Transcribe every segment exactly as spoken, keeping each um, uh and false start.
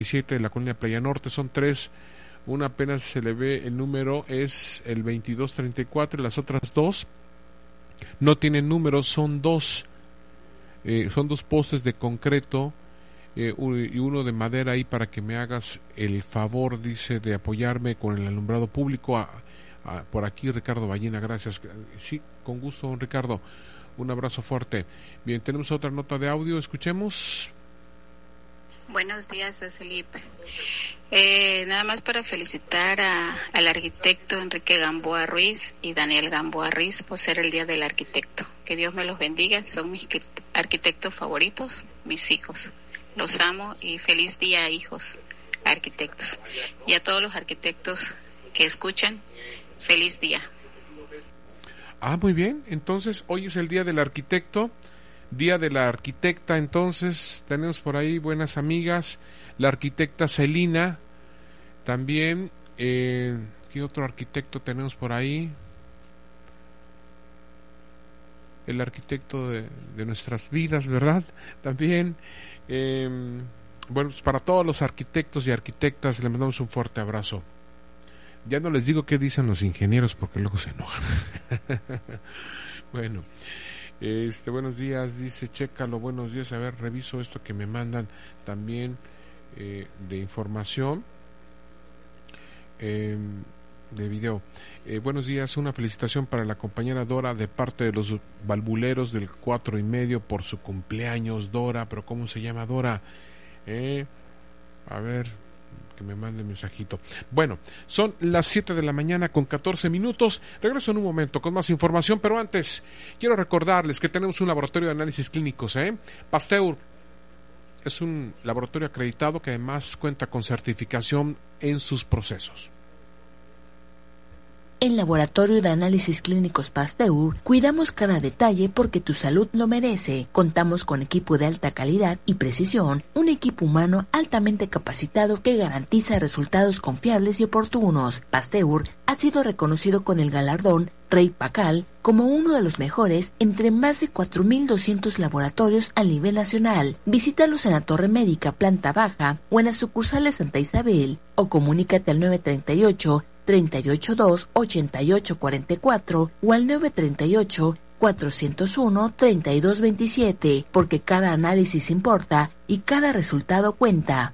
de la colonia Playa Norte, son tres, una apenas se le ve el número, es el veintidós treinta y cuatro, y las otras dos no tienen números, son dos, eh, son dos postes de concreto eh, y uno de madera ahí para que me hagas el favor, dice, de apoyarme con el alumbrado público. A, a, por aquí Ricardo Ballena, gracias. Sí, con gusto, don Ricardo, un abrazo fuerte. Bien, tenemos otra nota de audio, escuchemos. Buenos días, Felipe. Eh, nada más para felicitar a, al arquitecto Enrique Gamboa Ruiz y Daniel Gamboa Ruiz por ser el Día del Arquitecto. Que Dios me los bendiga, son mis arquitectos favoritos, mis hijos. Los amo y feliz día, hijos arquitectos. Y a todos los arquitectos que escuchan, feliz día. Ah, muy bien. Entonces, hoy es el Día del Arquitecto. Día de la Arquitecta, entonces tenemos por ahí buenas amigas, la arquitecta Celina, también, eh, ¿qué otro arquitecto tenemos por ahí? El arquitecto de, de nuestras vidas, ¿verdad? También, eh, bueno, pues para todos los arquitectos y arquitectas les mandamos un fuerte abrazo. Ya no les digo qué dicen los ingenieros porque luego se enojan. Bueno. Este, buenos días, dice, chécalo, buenos días, a ver, reviso esto que me mandan también eh, de información, eh, de video. Eh, buenos días, una felicitación para la compañera Dora de parte de los valvuleros del cuatro y medio por su cumpleaños, Dora, pero ¿cómo se llama Dora? Eh, a ver, que me mande un mensajito. Bueno, son las siete de la mañana con catorce minutos. Regreso en un momento con más información, pero antes quiero recordarles que tenemos un laboratorio de análisis clínicos, ¿eh? Pasteur es un laboratorio acreditado que además cuenta con certificación en sus procesos. En Laboratorio de Análisis Clínicos Pasteur, cuidamos cada detalle porque tu salud lo merece. Contamos con equipo de alta calidad y precisión, un equipo humano altamente capacitado que garantiza resultados confiables y oportunos. Pasteur ha sido reconocido con el galardón Rey Pacal como uno de los mejores entre más de cuatro mil doscientos laboratorios a nivel nacional. Visítalos en la Torre Médica, planta baja, o en las sucursales Santa Isabel, o comunícate al nueve treinta y ocho, treinta y ocho dos, ochenta y ocho cuarenta y cuatro o al nueve treinta y ocho, cuatrocientos uno, treinta y dos veintisiete, porque cada análisis importa y cada resultado cuenta.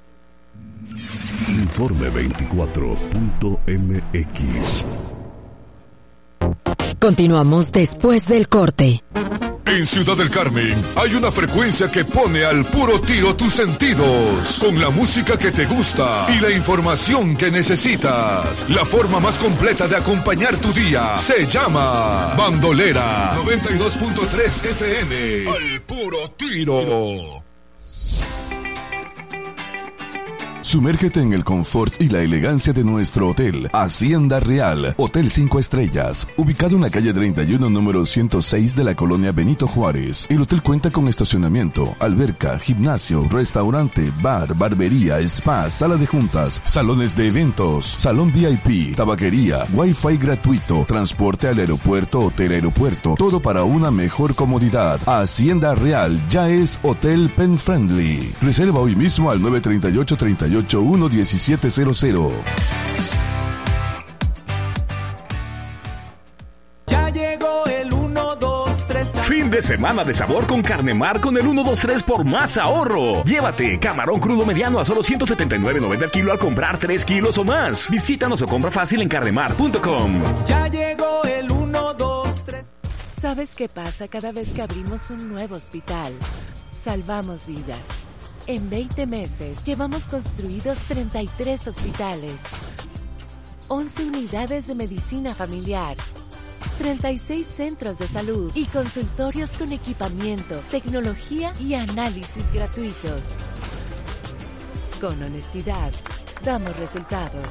Informe veinticuatro punto m x. Continuamos después del corte. En Ciudad del Carmen hay una frecuencia que pone al puro tiro tus sentidos, con la música que te gusta y la información que necesitas. La forma más completa de acompañar tu día se llama Bandolera noventa y dos punto tres F M. Al puro tiro. Sumérgete en el confort y la elegancia de nuestro hotel, Hacienda Real, Hotel cinco Estrellas, ubicado en la calle treinta y uno, número ciento seis de la colonia Benito Juárez. El hotel cuenta con estacionamiento, alberca, gimnasio, restaurante, bar, barbería, spa, sala de juntas, salones de eventos, salón V I P, tabaquería, wifi gratuito, transporte al aeropuerto, hotel aeropuerto, todo para una mejor comodidad. Hacienda Real ya es Hotel Pen Friendly. Reserva hoy mismo al nueve treinta y ocho, treinta y ocho uno diecisiete cero cero. Ya llegó el uno, dos, tres. Fin de semana de sabor con Carnemar con el uno, dos, tres por más ahorro. Llévate camarón crudo mediano a solo ciento setenta y nueve noventa el kilo al comprar tres kilos o más. Visítanos o compra fácil en carnemar punto com. Ya llegó el uno, dos, tres. ¿Sabes qué pasa cada vez que abrimos un nuevo hospital? Salvamos vidas. En veinte meses llevamos construidos treinta y tres hospitales, once unidades de medicina familiar, treinta y seis centros de salud y consultorios con equipamiento, tecnología y análisis gratuitos. Con honestidad, damos resultados.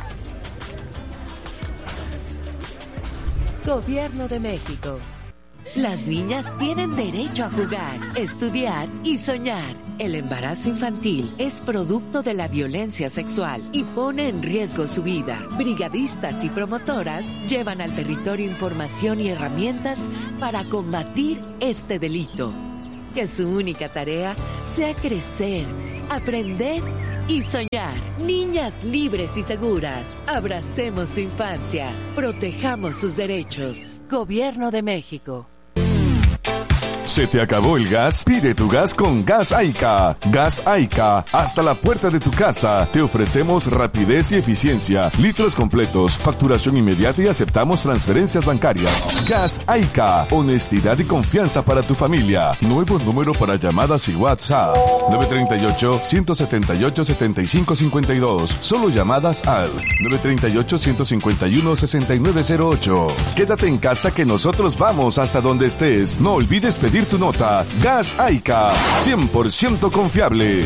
Gobierno de México. Las niñas tienen derecho a jugar, estudiar y soñar. El embarazo infantil es producto de la violencia sexual y pone en riesgo su vida. Brigadistas y promotoras llevan al territorio información y herramientas para combatir este delito. Que su única tarea sea crecer, aprender y soñar. Niñas libres y seguras. Abracemos su infancia. Protejamos sus derechos. Gobierno de México. ¿Se te acabó el gas? Pide tu gas con Gas Aica. Gas Aica, hasta la puerta de tu casa. Te ofrecemos rapidez y eficiencia, litros completos, facturación inmediata y aceptamos transferencias bancarias. Gas Aica, honestidad y confianza para tu familia. Nuevo número para llamadas y WhatsApp. nueve tres ocho, uno siete ocho, siete cinco cinco dos. Solo llamadas al nueve tres ocho, uno cinco uno, seis nueve cero ocho. Quédate en casa que nosotros vamos hasta donde estés. No olvides pedir tu nota. Gas Aica, cien por ciento confiable.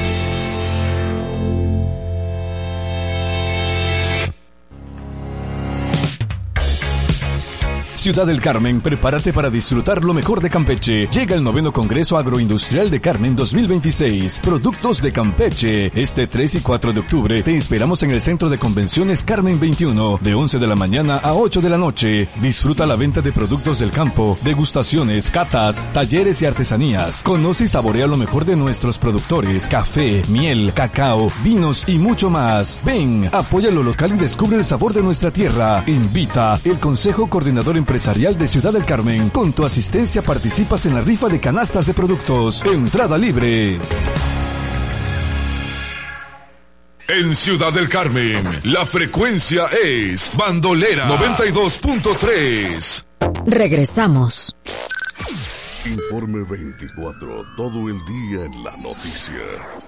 Ciudad del Carmen, prepárate para disfrutar lo mejor de Campeche. Llega el noveno Congreso Agroindustrial de Carmen dos mil veintiséis. Productos de Campeche. Este tres y cuatro de octubre te esperamos en el Centro de Convenciones Carmen veintiuno, de once de la mañana a ocho de la noche. Disfruta la venta de productos del campo, degustaciones, catas, talleres y artesanías. Conoce y saborea lo mejor de nuestros productores: café, miel, cacao, vinos y mucho más. Ven, apoya lo local y descubre el sabor de nuestra tierra. Invita el Consejo Coordinador Empresarial Empresarial de Ciudad del Carmen. Con tu asistencia participas en la rifa de canastas de productos. Entrada libre. En Ciudad del Carmen, la frecuencia es Bandolera noventa y dos punto tres. Regresamos. Informe veinticuatro, todo el día en la noticia.